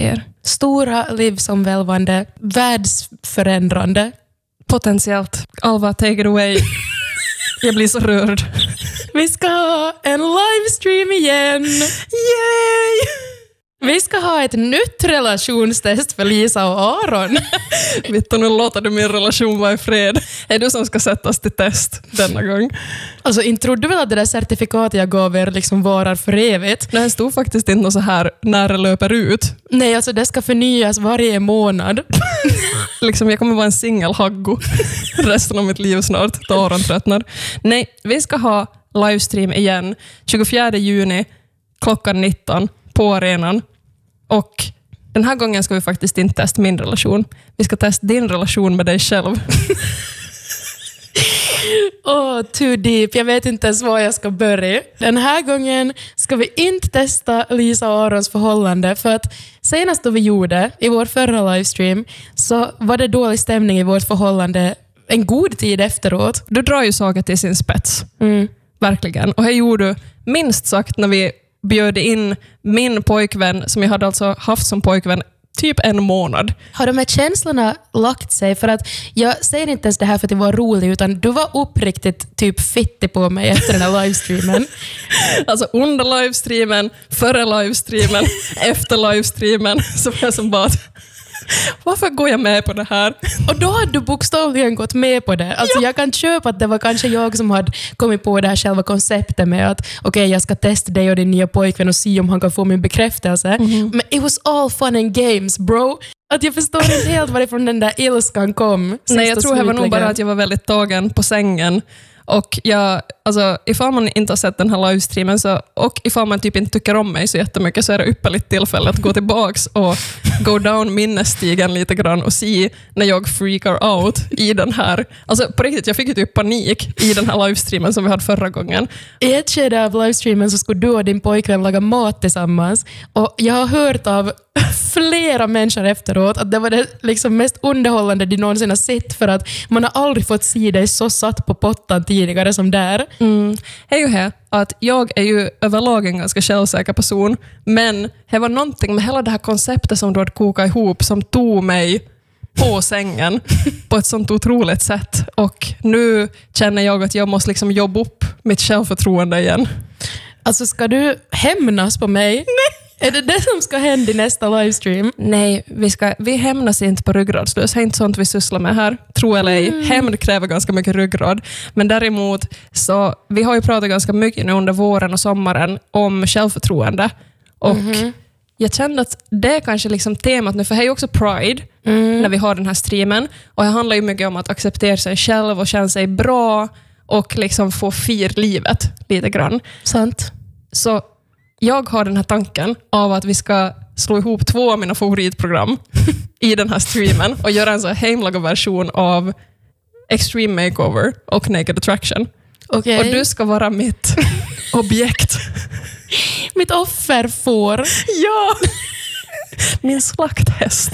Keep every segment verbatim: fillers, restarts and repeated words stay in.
er? Stora, livsomvälvande, världsförändrande. Potentiellt. Alva, take it away. Jag blir så rörd. Vi ska ha en livestream igen. Yay! Vi ska ha ett nytt relationstest för Lisa och Aron. Vitt, nu låter du min relation vara i fred. Är du som ska sättas till test denna gång? Alltså, inte trodde du väl att det där certifikatet jag gav er liksom varar för evigt? Nej, det stod faktiskt inte så här när det löper ut. Nej, alltså det ska förnyas varje månad. Liksom, jag kommer vara en singelhaggo resten av mitt liv snart, då Aron tröttnar. Nej, vi ska ha livestream igen tjugofjärde juni klockan nitton på arenan. Och den här gången ska vi faktiskt inte testa min relation. Vi ska testa din relation med dig själv. Åh, oh, too deep. Jag vet inte ens var jag ska börja. Den här gången ska vi inte testa Lisa och Arons förhållande, för att senast då vi gjorde i vår förra livestream så var det dålig stämning i vårt förhållande en god tid efteråt. Du drar ju saker till sin spets. Mm. Verkligen. Och här gjorde du minst sagt när vi bjöd in min pojkvän, som jag hade alltså haft som pojkvän typ en månad. Har de här känslorna lagt sig? För att jag säger inte ens det här för att det var roligt, utan du var uppriktigt typ fittig på mig efter den här livestreamen. Alltså under livestreamen, före livestreamen, efter livestreamen, så var jag som bara, varför går jag med på det här? Och då hade du bokstavligen gått med på det. Alltså, ja. Jag kan köpa att det var kanske jag som hade kommit på det här själva konceptet med att okej, okay, jag ska testa dig och din nya pojkvän och se om han kan få min bekräftelse. Mm-hmm. Men it was all fun and games, bro. Att jag förstår inte helt varifrån den där ilskan kom. Nej, jag tror det var nog bara att jag var väldigt tagen på sängen. Och jag, alltså, ifall man inte har sett den här livestreamen så, och ifall man typ inte tycker om mig så jättemycket, så är det ypperligt tillfälle att gå tillbaks och go down minnesstigen lite grann och se när jag freakar out i den här. Alltså på riktigt, jag fick ju typ panik i den här livestreamen som vi hade förra gången. I ett skede av livestreamen så skulle du och din pojkvän laga mat tillsammans, och jag har hört av flera människor efteråt att det var det liksom mest underhållande de någonsin har sett, för att man har aldrig fått se dig så satt på pottan tidigare som där. Mm. Det är ju här att jag är ju överlag en ganska självsäker person, men det var någonting med hela det här konceptet som du hade kokat ihop som tog mig på sängen på ett sånt otroligt sätt, och nu känner jag att jag måste liksom jobba upp mitt självförtroende igen. Alltså, ska du hämnas på mig? Nej. Är det det som ska hända i nästa livestream? Nej, vi, ska, vi hämnas inte på ryggradslös. Det är inte sånt vi sysslar med här. Tro eller ej. Mm. Hämnd kräver ganska mycket ryggrad. Men däremot, så vi har ju pratat ganska mycket nu under våren och sommaren om självförtroende. Och mm-hmm. jag kände att det är kanske liksom temat nu, för det är ju också Pride mm. när vi har den här streamen. Och det handlar ju mycket om att acceptera sig själv och känna sig bra och liksom få fir livet lite grann. Sant. Så jag har den här tanken av att vi ska slå ihop två av mina favoritprogram i den här streamen och göra en så hemlaga version av Extreme Makeover och Naked Attraction. Okay. Och du ska vara mitt objekt. Mitt offerfår. Ja! Min slakthäst.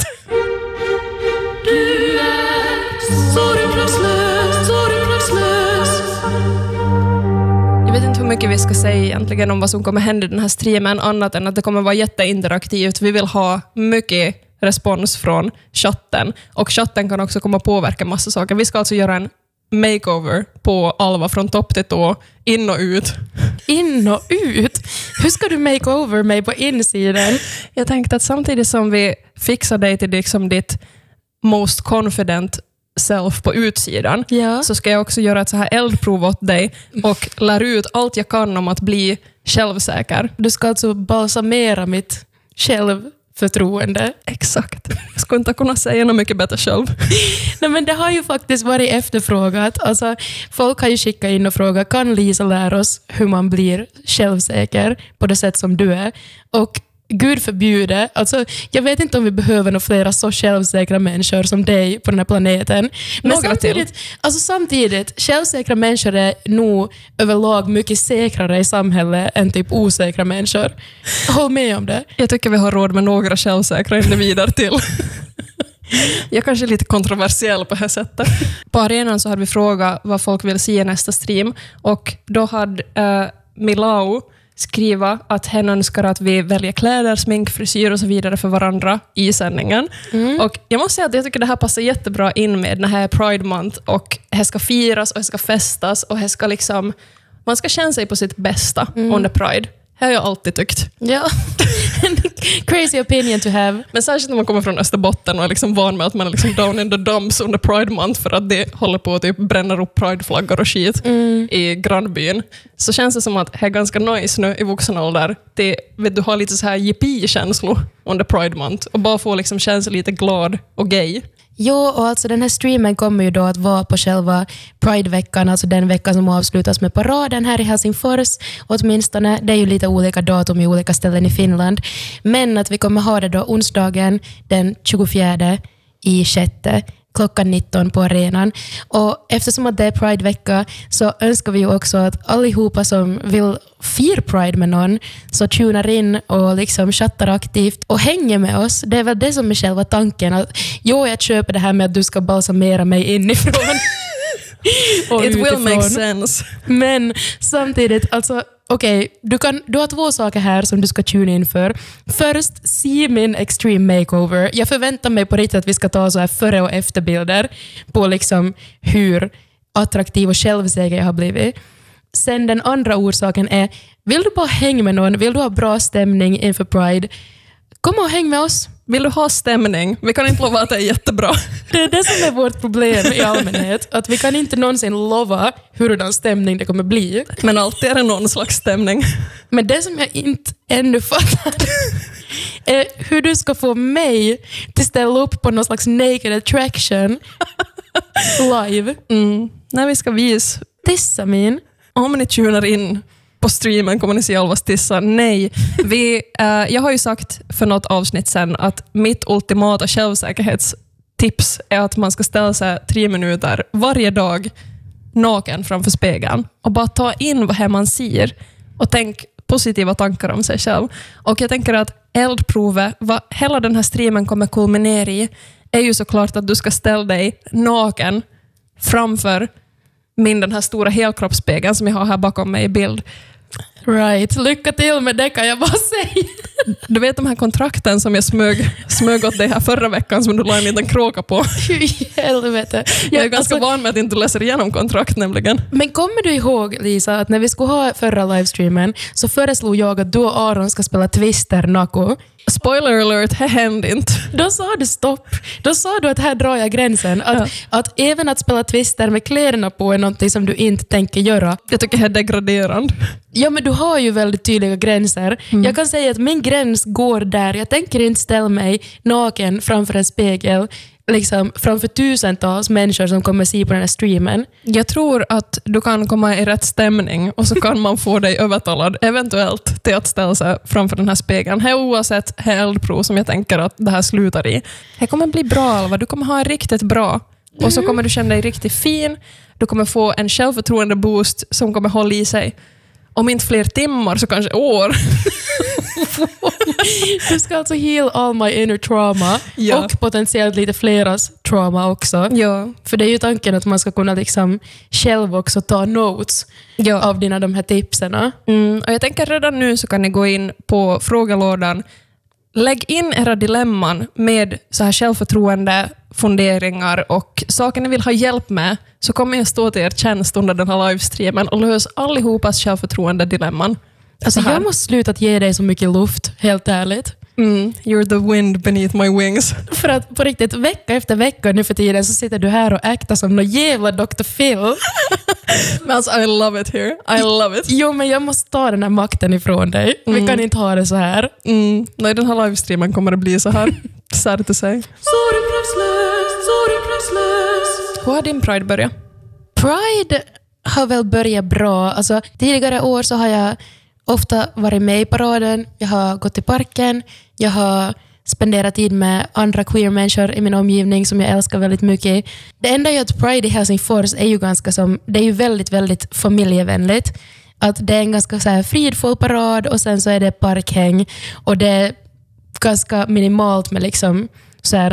Du är så ryggradslös, så ryggradslös. Jag vet inte hur mycket vi ska säga egentligen om vad som kommer hända i den här streamen, annat än att det kommer vara jätteinteraktivt. Vi vill ha mycket respons från chatten, och chatten kan också komma att påverka massa saker. Vi ska alltså göra en makeover på Alva från topp till tå, in och ut. In och ut? Hur ska du make over mig på insidan? Jag tänkte att samtidigt som vi fixar dig till liksom ditt most confident self på utsidan, ja. Så ska jag också göra ett så här eldprov åt dig och lära ut allt jag kan om att bli självsäker. Du ska alltså balsamera mitt självförtroende. Exakt. Jag skulle inte kunna säga något mycket bättre själv. Nej, men det har ju faktiskt varit efterfrågat. Alltså, folk har ju skickat in och frågat, kan Lisa lära oss hur man blir självsäker på det sätt som du är? Och Gud förbjude. Alltså, jag vet inte om vi behöver några flera så självsäkra människor som dig på den här planeten. Men Några samtidigt, till. alltså samtidigt, självsäkra människor är nog överlag mycket säkrare i samhället än typ osäkra människor. Håll med om det. Jag tycker vi har råd med några självsäkra individer till. Jag kanske är lite kontroversiell på det här sättet. På arenan så hade vi frågat vad folk vill se i nästa stream, och då hade uh, Milau skriva att hen önskar att vi väljer kläder, smink, frisyr och så vidare för varandra i sändningen. Mm. Och jag måste säga att jag tycker det här passar jättebra in med den här Pride Month och det ska firas och det ska festas och det ska liksom, man ska känna sig på sitt bästa mm. under Pride. Det har jag alltid tyckt. Ja. Crazy opinion to have. Men särskilt när man kommer från Österbotten och är liksom van med att man är liksom down in the dumps under Pride Month för att det håller på att typ bränna upp Pride-flaggor och skit mm. i grannbyn. Så känns det som att det är ganska nice nu i vuxen ålder. Det, vet du, har lite så här yippie-känslor under Pride Month och bara få liksom känna sig lite glad och gay. Jo, och alltså den här streamen kommer ju då att vara på själva Pride-veckan, alltså den veckan som avslutas med paraden här i Helsingfors. Åtminstone, det är ju lite olika datum i olika ställen i Finland. Men att vi kommer ha det då onsdagen den tjugofjärde i sjätte klockan nitton på arenan. Och eftersom att det är Pride-vecka så önskar vi ju också att allihopa som vill fira Pride med någon så tunar in och liksom chattar aktivt och hänger med oss. Det är väl det som är själva tanken. Att, jo, jag köper det här med att du ska balsamera mig inifrån. och It utifrån. Will make sense. Men samtidigt, alltså okej, okay, du, kan, du har två saker här som du ska tuna in för. Först, se min extreme makeover. Jag förväntar mig på riktigt att vi ska ta så här före- och efterbilder på liksom hur attraktiv och självsäker jag har blivit. Sen den andra orsaken är, vill du bara hänga med någon? Vill du ha bra stämning inför Pride? Kom och häng med oss. Vill du ha stämning? Vi kan inte lova att det är jättebra. Det är det som är vårt problem i allmänhet. Att vi kan inte någonsin lova hurdan stämning det kommer bli. Men alltid är det någon slags stämning. Men det som jag inte ännu fattar är hur du ska få mig till ställa upp på någon slags naked attraction live. Mm. När vi ska visa. Tissa min. Om ni tunar in på streamen kommer ni se Alvas tissa. Nej, vi, äh, jag har ju sagt för något avsnitt sen att mitt ultimata självsäkerhetstips är att man ska ställa sig tre minuter varje dag naken framför spegeln och bara ta in vad man ser och tänk positiva tankar om sig själv. Och jag tänker att eldprovet, vad hela den här streamen kommer kulminera i, är ju såklart att du ska ställa dig naken framför min den här stora helkroppsspegeln som jag har här bakom mig i bild. Right, lycka till med det kan jag bara säga. Du vet de här kontrakten som jag smög, smög åt dig här förra veckan som du la en liten kråka på. Helvete. Jag är jag, ganska alltså, van med att inte läser igenom kontrakt nämligen. Men kommer du ihåg, Lisa, att när vi skulle ha förra livestreamen så föreslog jag att du och Aron ska spela Twister Nako. Spoiler alert, det hände inte. Då sa du stopp. Då sa du att här drar jag gränsen. Att, ja. att även att spela Twister med kläderna på är något som du inte tänker göra. Jag tycker det är degraderande. Ja, men du har ju väldigt tydliga gränser. Mm. Jag kan säga att min gräns går där. Jag tänker inte ställa mig naken framför en spegel liksom framför tusentals människor som kommer se på den här streamen. Jag tror att du kan komma i rätt stämning och så kan man få dig övertalad eventuellt till att ställa sig framför den här spegeln. Här oavsett här eldprov som jag tänker att det här slutar i. Det kommer bli bra, Alva. Du kommer ha en riktigt bra. Och så kommer du känna dig riktigt fin. Du kommer få en självförtroende boost som kommer hålla i sig. Om inte fler timmar så kanske år. Du ska alltså heal all my inner trauma ja. Och potentiellt lite fleras trauma också. Ja. För det är ju tanken att man ska kunna liksom själv också ta notes ja. Av dina de här tipsen. Mm, och jag tänker redan nu så kan ni gå in på frågelådan. Lägg in era dilemman med så här självförtroende, funderingar och saker ni vill ha hjälp med, så kommer jag stå till er tjänst under den här livestreamen och lös allihopas självförtroende dilemman. Alltså jag måste sluta att ge dig så mycket luft, helt ärligt. Mm, you're the wind beneath my wings. För att på riktigt, vecka efter vecka nu för tiden så sitter du här och äktar som någon jävla doktor Phil. Men alltså, I love it here. I love it. Jo, men jag måste ta den här makten ifrån dig. Mm. Vi kan inte ha det så här. Mm. Nej, den här livestreamen kommer att bli så här. Sad to say. Sorry, kravslös, sorry, kravslös. Hur har din Pride börjat? Pride har väl börjat bra. Alltså, tidigare år så har jag ofta varit med i paraden. Jag har gått i parken. Jag har spenderat tid med andra queer-människor i min omgivning som jag älskar väldigt mycket. Det enda är att Pride i Helsingfors är ju ganska som, det är ju väldigt, väldigt familjevänligt. Att det är en ganska så här fridfull parad och sen så är det parkhäng och det är ganska minimalt med liksom så här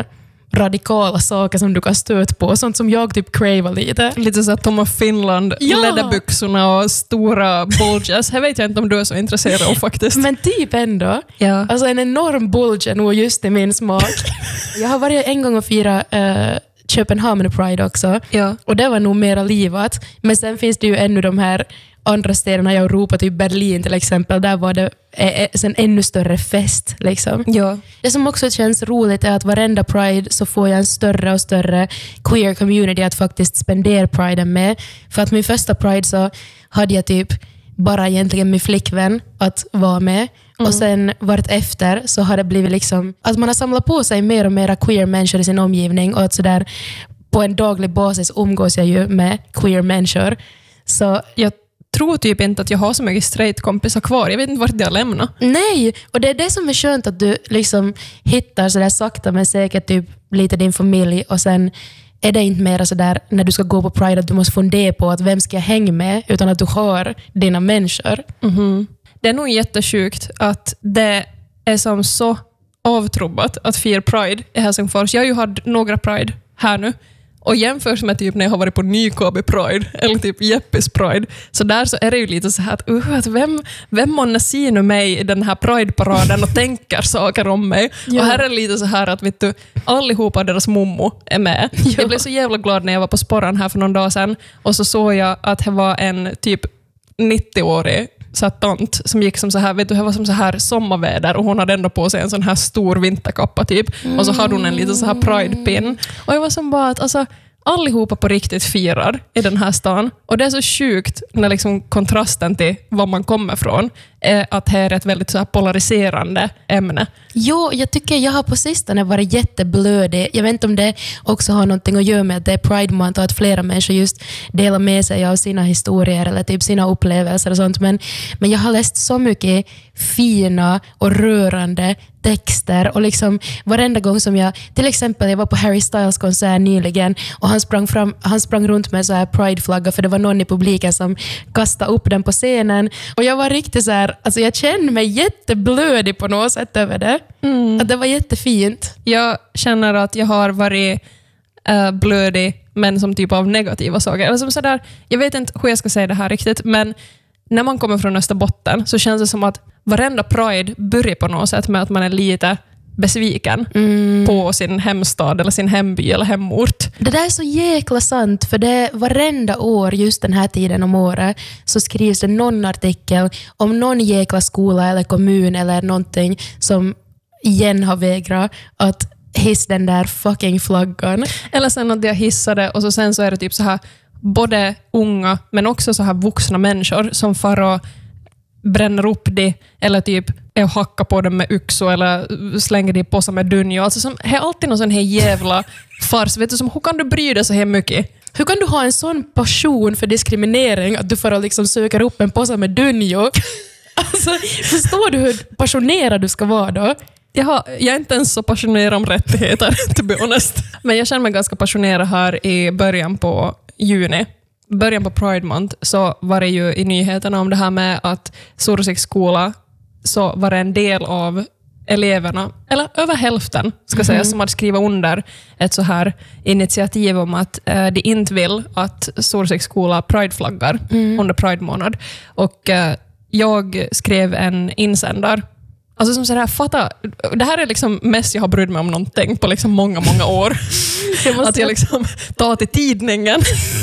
radikala saker som du kan stöta på. Sånt som jag typ cravar lite. Lite så att Tom of Finland, Ja. läderbyxorna och stora bulges. Jag vet jag inte om du är så intresserad av faktiskt. Men typ ändå. Ja. Alltså en enorm bulge är nog just i min smak. Jag har varit en gång och firat uh, Köpenhamn Pride också. Ja. Och det var nog mera livat. Men sen finns det ju ännu de här andra städerna i Europa, typ Berlin till exempel. Där var det eh, en ännu större fest. Liksom. Ja. Det som också känns roligt är att varenda Pride så får jag en större och större queer community att faktiskt spendera Priden med. För att min första Pride så hade jag typ bara egentligen min flickvän att vara med. Mm. Och sen vart efter så har det blivit liksom att man har samlat på sig mer och mer queer människor i sin omgivning och att så där på en daglig basis umgås jag ju med queer människor. Så Jag tror typ inte att jag har så mycket straight kompisar kvar. Jag vet inte vart jag lämnar. nej, och det är det som är skönt att du liksom hittar så där sakta men säkert typ lite din familj och sen är det inte mer så där när du ska gå på Pride att du måste fundera på att vem ska jag hänga med utan att du har dina människor. Mm-hmm. Det är nog jättesjukt att det är som så avtrubbat att fira Pride i Helsingfors. Jag har ju haft några Pride här nu. Och jämfört med typ när jag har varit på Nykabi Pride eller typ Jeppis Pride, så där så är det ju lite så här att, uh, att vem, vem månne ser nu mig i den här Pride-paraden och tänker saker om mig. Ja. Och här är det lite så här att vet du, allihopa deras mommo är med. Ja. Jag blev så jävla glad när jag var på Sporran här för någon dag sedan och så såg jag att det var en typ nittio-årig så tant som gick som så här, vet du, det var som så här sommarväder och hon hade ändå på sig en sån här stor vinterkappa typ. Mm. Och så hade hon en liten så här pride-pin. Och jag var som bara att alltså, allihopa på riktigt firar i den här stan. Och det är så sjukt när liksom kontrasten till var man kommer från är att det är ett väldigt så här polariserande ämne. Jo, jag tycker jag har på sistone varit jätteblödig. Jag vet inte om det också har någonting att göra med att det är Pride Month och att flera människor just delar med sig av sina historier eller typ sina upplevelser och sånt. Men, men jag har läst så mycket fina och rörande texter och liksom varenda gång som jag, till exempel jag var på Harry Styles konsert nyligen och han sprang, fram, han sprang runt med så här Pride-flagga för det var någon i publiken som kastade upp den på scenen och jag var riktigt så här, alltså jag kände mig jätteblödig på något sätt över det. Mm. Att det var jättefint. Jag känner att jag har varit äh, blödig men som typ av negativa saker. Eller som så där, jag vet inte hur jag ska säga det här riktigt, men när man kommer från Österbotten så känns det som att varenda Pride börjar på något sätt med att man är lite besviken mm. på sin hemstad eller sin hemby eller hemort. Det där är så jäkla sant, för det varenda år just den här tiden om året så skrivs det någon artikel om någon jäkla skola eller kommun eller någonting som igen har vägrat att hissa den där fucking flaggan. Eller sen att jag hissade och så sen så är det typ så här både unga men också så här vuxna människor som far och bränner upp det eller typ är och hackar på dem med yxor eller slänger det på sig med dunjo. Alltså som är alltid någon sån här jävla fars. Vet du, som, hur kan du bry dig så här mycket? Hur kan du ha en sån passion för diskriminering att du får liksom söka upp en påse med dunjo? Alltså, förstår du hur passionerad du ska vara då? Jag, har, jag är inte ens så passionerad om rättigheter, to be honest. Men jag känner mig ganska passionerad här i början på juni. Början på Pride Month så var det ju i nyheterna om det här med att Sursiks skola så var det en del av eleverna, eller över hälften ska mm-hmm. säga, som hade skrivit under ett så här initiativ om att eh, de inte vill att Sursiks skola prideflaggar mm. under Pride månad. Och eh, jag skrev en insändare. Alltså som så här, fatta, det här är liksom mest jag har brytt mig om någonting på liksom många, många år. Jag att jag liksom tar till tidningen.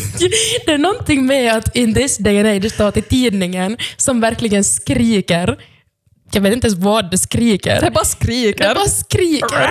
Det är någonting med att in this day and age tar till tidningen som verkligen skriker. Jag vet inte ens vad det skriker. Det bara skriker. Det bara skriker.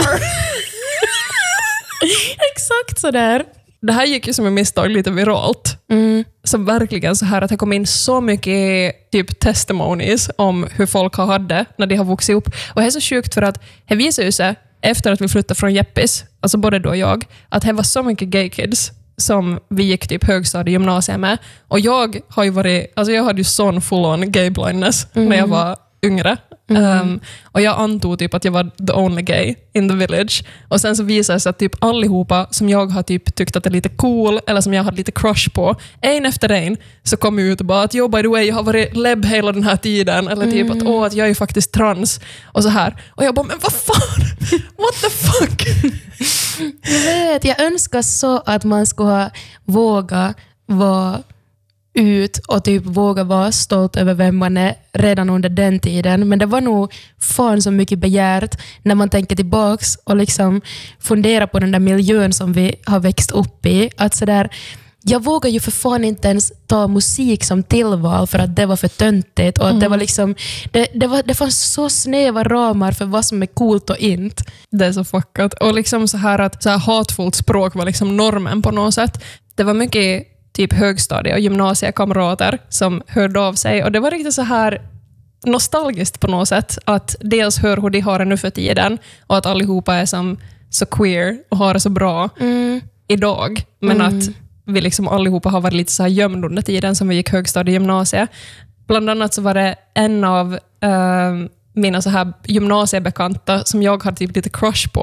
Exakt så där. Det här gick ju som en misstag lite viralt. Mm. Så verkligen så här att det kom in så mycket typ testimonies om hur folk har haft det när de har vuxit upp. Och det är så sjukt för att det visar ju sig efter att vi flyttade från Jeppis, alltså både då och jag, att det var så mycket gay kids som vi gick typ högstadie gymnasiet med. Och jag har ju varit, alltså jag hade ju sån full on gay blindness mm. när jag var yngre. Mm. Um, och jag antog typ att jag var the only gay in the village. Och sen så visade det sig att typ allihopa som jag har typ tyckt att det är lite cool eller som jag hade lite crush på, en efter en så kom ut och bara att yo, by the way, jag har varit lebb hela den här tiden. Eller typ mm. att åh, att jag är faktiskt trans. Och så här. Och jag bara, men vad fan? What the fuck? Jag vet, jag önskar så att man skulle ha våga vara ut och typ våga vara stolt över vem man är redan under den tiden. Men det var nog fan så mycket begärt när man tänker tillbaks och liksom funderar på den där miljön som vi har växt upp i. Att så där, jag vågar ju för fan inte ens ta musik som tillval för att det var för töntigt och att mm. det var liksom det, det, var, det fanns så snäva ramar för vad som är coolt och inte. Det är så fuckat. Och liksom så här att så här hatfullt språk var liksom normen på något sätt. Det var mycket typ högstadie- och gymnasiekamrater som hörde av sig och det var riktigt så här nostalgiskt på något sätt att dels höra hur de har det nu för tiden och att allihopa är som så queer och har det så bra mm. idag. Men mm. att vi liksom allihopa har varit lite så här gömda under tiden som vi gick högstadie- och gymnasie. Bland annat så var det en av uh, mina så här gymnasiebekanta som jag hade typ lite crush på.